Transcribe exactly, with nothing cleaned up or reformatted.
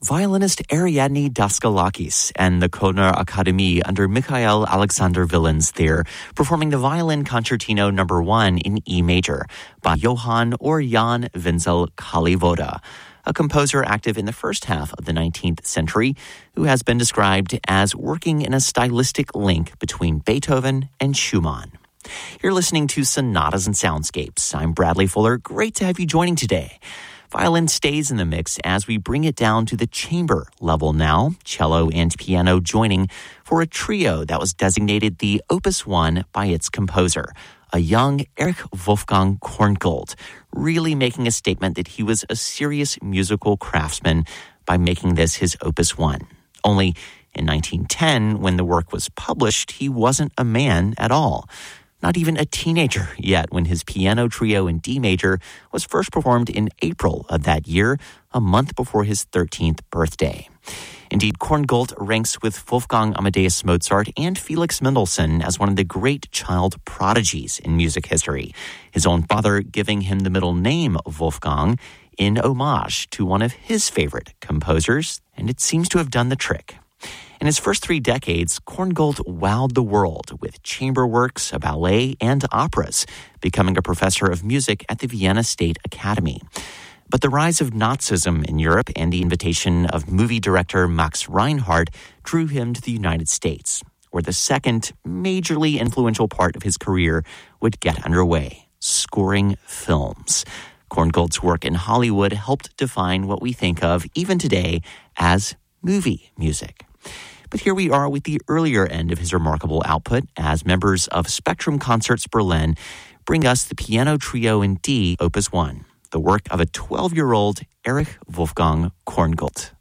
Violinist Ariadne Daskalakis and the Kölner Akademie under Michael Alexander Willens there, performing the Violin Concertino number one in E major by Johann or Jan Wenzel Kalivoda, a composer active in the first half of the nineteenth century who has been described as working in a stylistic link between Beethoven and Schumann. You're listening to Sonatas and Soundscapes. I'm Bradley Fuller. Great to have you joining today. Violin stays in the mix as we bring it down to the chamber level now, cello and piano joining for a trio that was designated the Opus one by its composer, a young Erich Wolfgang Korngold, really making a statement that he was a serious musical craftsman by making this his Opus one. Only in nineteen ten, when the work was published, he wasn't a man at all. Not even a teenager yet when his piano trio in D major was first performed in April of that year, a month before his thirteenth birthday. Indeed, Korngold ranks with Wolfgang Amadeus Mozart and Felix Mendelssohn as one of the great child prodigies in music history, his own father giving him the middle name Wolfgang in homage to one of his favorite composers, and it seems to have done the trick. In his first three decades, Korngold wowed the world with chamber works, a ballet, and operas, becoming a professor of music at the Vienna State Academy. But the rise of Nazism in Europe and the invitation of movie director Max Reinhardt drew him to the United States, where the second majorly influential part of his career would get underway, scoring films. Korngold's work in Hollywood helped define what we think of, even today, as movie music. But here we are with the earlier end of his remarkable output as members of Spectrum Concerts Berlin bring us the piano trio in D, Opus one, the work of a twelve-year-old Erich Wolfgang Korngold.